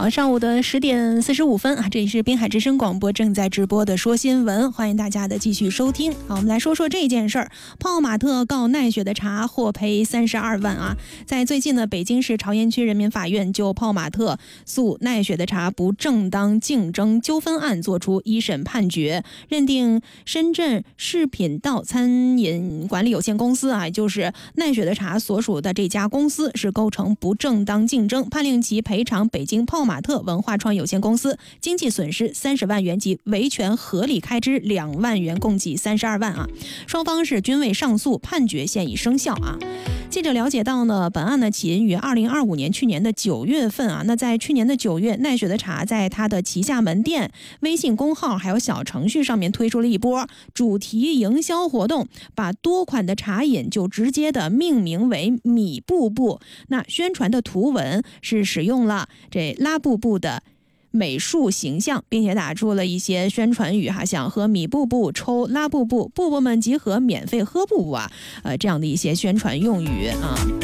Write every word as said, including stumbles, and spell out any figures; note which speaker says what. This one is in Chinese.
Speaker 1: 好，上午的十点四十五分啊，这里是滨海之声广播正在直播的说新闻，欢迎大家的继续收听。好，我们来说说这件事儿，泡玛特告奈雪的茶获赔三十二万啊。在最近呢，北京市朝阳区人民法院就泡玛特诉奈雪的茶不正当竞争纠纷案作出一审判决，认定深圳市品道餐饮管理有限公司啊，也就是奈雪的茶所属的这家公司是构成不正当竞争，判令其赔偿北京泡玛特文化创有限公司经济损失三十万元及维权合理开支两万元，共计三十二万啊。双方是均未上诉，判决现已生效啊。记者了解到呢，本案呢起因于二零二五年去年的九月份啊。那在去年的九月，奈雪的茶在它的旗下门店、微信公号还有小程序上面推出了一波主题营销活动，把多款的茶饮就直接的命名为米布布。那宣传的图文是使用了这拉布布的美术形象，并且打出了一些宣传语哈，想喝米布布抽拉布布，布布们集合免费喝布布啊，呃，这样的一些宣传用语啊。